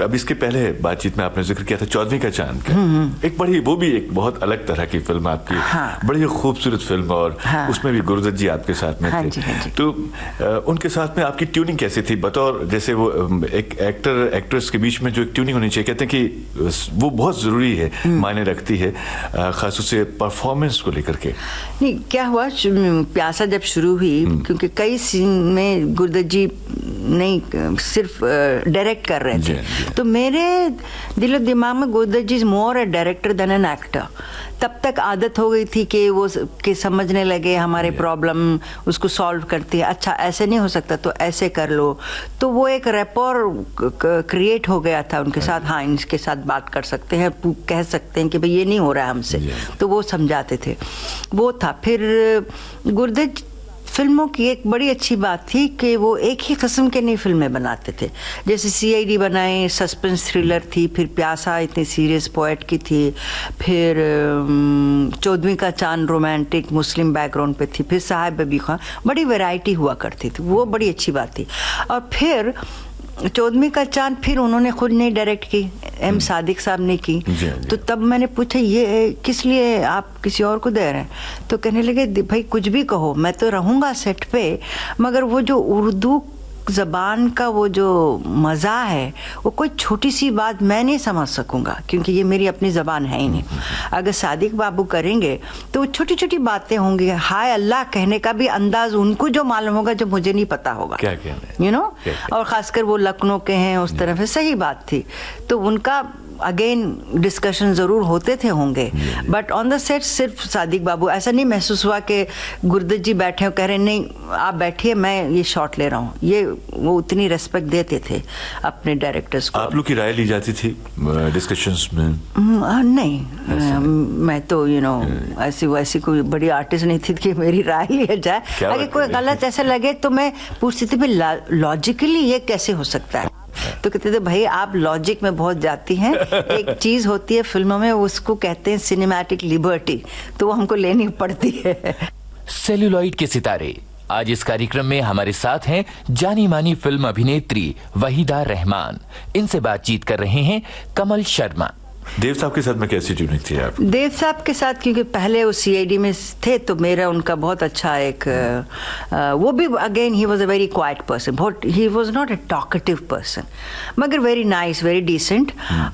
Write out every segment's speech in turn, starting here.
अब इसके पहले बातचीत में आपने जिक्र किया था चौदहवीं का चांद का, एक बड़ी, वो भी एक बहुत अलग तरह की फिल्म आपकी, बड़ी खूबसूरत फिल्म, और उसमें भी गुरुदत्त जी आपके साथ में थे। तो उनके साथ में आपकी ट्यूनिंग कैसी थी? बतौर जैसे वो एक एक्टर एक्ट्रेस के बीच में जो एक ट्यूनिंग होनी चाहिए, कहते हैं कि वो बहुत जरूरी है, मायने रखती है, खास से परफॉर्मेंस को लेकर के। नहीं, क्या हुआ, प्यासा जब शुरू हुई, क्योंकि कई सीन में गुरुदत्त जी नहीं सिर्फ डायरेक्ट कर रहे थे, तो मेरे दिलो दिमाग में गुरुदत्त जी is more a director then an actor. तब तक आदत हो गई थी कि वो कि समझने लगे हमारे प्रॉब्लम, उसको सॉल्व करती है, अच्छा ऐसे नहीं हो सकता तो ऐसे कर लो, तो वो एक रैपोर क्रिएट हो गया था उनके साथ। हाँ, इनके साथ बात कर सकते हैं, कह सकते हैं कि भाई ये नहीं हो रहा है हमसे, तो वो समझाते थे, वो था। फिर गुरुदत्त फिल्मों की एक बड़ी अच्छी बात थी कि वो एक ही किस्म के नई फिल्में बनाते थे, जैसे CID बनाए, सस्पेंस थ्रिलर थी, फिर प्यासा इतनी सीरियस पोएट की थी, फिर चौदहवीं का चांद रोमांटिक मुस्लिम बैकग्राउंड पे थी, फिर साहिब बबी खां, बड़ी वैरायटी हुआ करती थी, वो बड़ी अच्छी बात थी। और फिर चौदहवीं का चांद फिर उन्होंने खुद नहीं डायरेक्ट की, M सादिक साहब ने की। तो तब मैंने पूछा ये किस लिए आप किसी और को दे रहे हैं? तो कहने लगे भाई कुछ भी कहो, मैं तो रहूंगा सेट पे, मगर वो जो उर्दू जबान का वो जो मज़ा है, वो कोई छोटी सी बात मैं नहीं समझ सकूंगा, क्योंकि ये मेरी अपनी ज़बान है ही नहीं। अगर सादिक बाबू करेंगे तो वो छोटी छोटी बातें होंगी, हाय अल्लाह कहने का भी अंदाज उनको जो मालूम होगा, जो मुझे नहीं पता होगा, क्या यू नो। और खासकर वो लखनऊ के हैं, उस तरफ से सही बात थी, तो उनका अगेन डिस्कशन जरूर होते थे होंगे, बट ऑन द सेट सिर्फ सादिक बाबू। ऐसा नहीं महसूस हुआ कि गुरुदत्त जी बैठे हो कह रहे नहीं आप बैठिए मैं ये शॉट ले रहा हूँ, ये वो उतनी रेस्पेक्ट देते थे अपने डायरेक्टर्स को। आप लोग की राय ली जाती थी डिस्कशंस में? नहीं, मैं तो ऐसी वैसी कोई बड़ी आर्टिस्ट नहीं थी कि मेरी राय लिया जाए। अगर कोई गलत ऐसा लगे तो मैं पूछती थी लॉजिकली ये कैसे हो सकता है, तो कहते थे भाई आप लॉजिक में बहुत जाती हैं, एक चीज होती है फिल्मों में उसको कहते हैं सिनेमैटिक लिबर्टी, तो वो हमको लेनी पड़ती है। सेल्यूलॉइड के सितारे आज इस कार्यक्रम में हमारे साथ हैं जानी मानी फिल्म अभिनेत्री वहीदा रहमान। इनसे बातचीत कर रहे हैं कमल शर्मा। देव साहब के साथ में कैसी ट्यूनिंग थी आप? देव साहब के साथ क्योंकि पहले वो CID में थे, तो मेरा उनका बहुत अच्छा एक वो भी again he was a very quite person, he was not a talkative person, मगर वेरी नाइस, वेरी डिसेंट,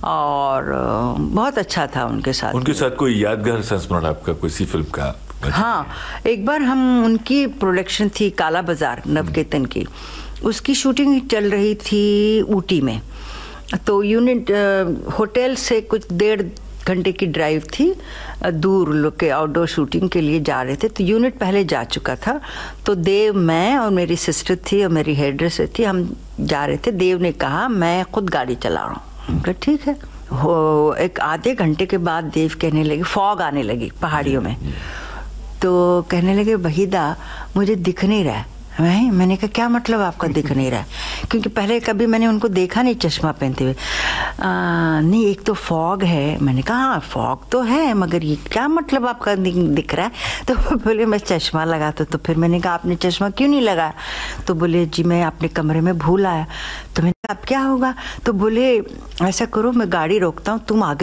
और बहुत अच्छा था उनके साथ। उनके साथ कोई यादगार संस्मरण आपका किसी फिल्म का? हाँ, एक बार हम उनकी प्रोडक्शन थी काला बाजार नवकेतन की, उसकी शूटिंग चल रही थी ऊटी में, तो यूनिट होटल से कुछ 1.5 घंटे की ड्राइव थी दूर, लोग के आउटडोर शूटिंग के लिए जा रहे थे, तो यूनिट पहले जा चुका था, तो देव, मैं और मेरी सिस्टर थी और मेरी हेयर ड्रेसर थी, हम जा रहे थे। देव ने कहा मैं खुद गाड़ी चला रहा हूँ, ठीक है। एक आधे घंटे के बाद देव कहने लगे, फॉग आने लगी पहाड़ियों में, तो कहने लगे वहीदा मुझे दिख नहीं रहा है। मैंने कहा क्या मतलब आपका दिख नहीं रहा है? क्योंकि पहले कभी मैंने उनको देखा नहीं चश्मा पहनते हुए। नहीं, एक तो फॉग है। मैंने कहा हाँ फॉग तो है, मगर ये क्या मतलब आपका दिख रहा है? तो बोले मैं चश्मा लगाता। तो फिर मैंने कहा आपने चश्मा क्यों नहीं लगाया? तो बोले जी मैं अपने कमरे में भूल आया। तो मैंने कहा अब क्या होगा? तो बोले ऐसा करो मैं गाड़ी रोकता हूँ, तुम आगे